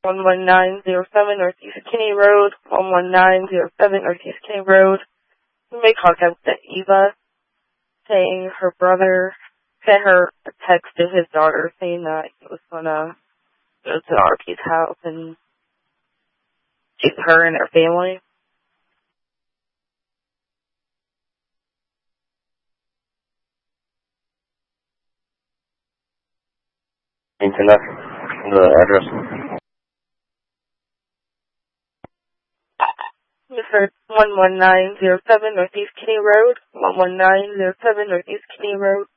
11907 Northeast Kinney Road, 11907 Northeast Kinney Road. You made contact with Eva, saying her brother sent her a text to his daughter saying that he was going to go to RP's house and shoot her and her family. Internet, the address. Mr. 11907 Northeast Kinney Road, 11907 Northeast Kinney Road.